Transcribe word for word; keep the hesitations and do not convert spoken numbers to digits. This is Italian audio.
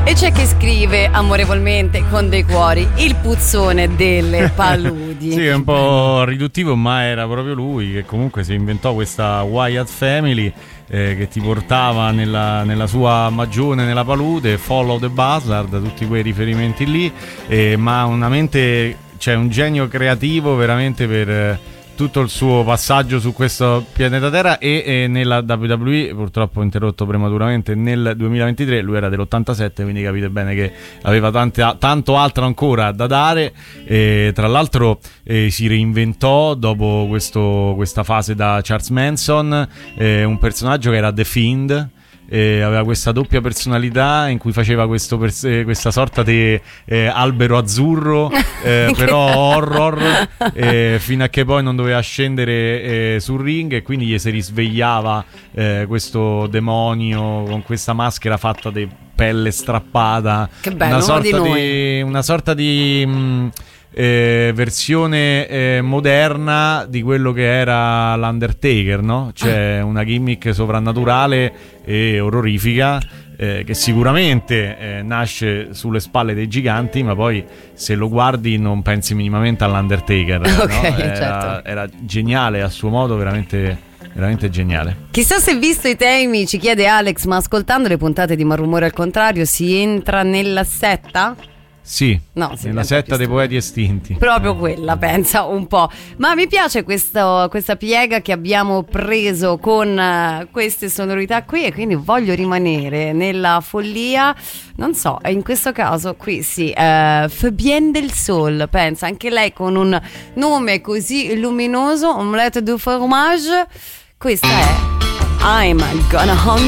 E c'è chi scrive amorevolmente con dei cuori: il puzzone delle paludi. Sì, è un po' riduttivo, ma era proprio lui che comunque si inventò questa Wyatt Family, eh, che ti portava nella, nella sua magione, nella palude, Follow the Buzzard, tutti quei riferimenti lì, eh, ma una mente, cioè un genio creativo veramente per eh, tutto il suo passaggio su questo pianeta Terra. E, e nella W W E, purtroppo interrotto prematuramente nel duemilaventitré, lui era dell'ottantasette, quindi capite bene che aveva tante, tanto altro ancora da dare. E, tra l'altro eh, si reinventò dopo questo, questa fase da Charles Manson, eh, un personaggio che era The Fiend. Eh, aveva questa doppia personalità in cui faceva questo pers- eh, questa sorta di eh, albero azzurro, eh, però horror, eh, fino a che poi non doveva scendere eh, sul ring, e quindi gli si risvegliava eh, questo demonio con questa maschera fatta di pelle strappata. Che bello, una sorta di, noi. di una sorta di mh, Eh, versione eh, moderna di quello che era l'Undertaker, no? Cioè una gimmick sovrannaturale e orrorifica, eh, che sicuramente eh, nasce sulle spalle dei giganti, ma poi se lo guardi non pensi minimamente all'Undertaker. Okay, no? era, certo. era geniale a suo modo, veramente veramente geniale. Chissà se visto i temi, ci chiede Alex, ma ascoltando le puntate di Malumore al contrario si entra nella setta? Sì, no, sì, nella setta dei poeti estinti. Proprio quella, pensa un po'. Ma mi piace questo, questa piega che abbiamo preso con uh, queste sonorità qui, e quindi voglio rimanere nella follia. Non so, in questo caso qui sì, uh, Fabienne Del Sol, pensa, anche lei con un nome così luminoso, Omelette du fromage. Questa è I'm Gonna Hunt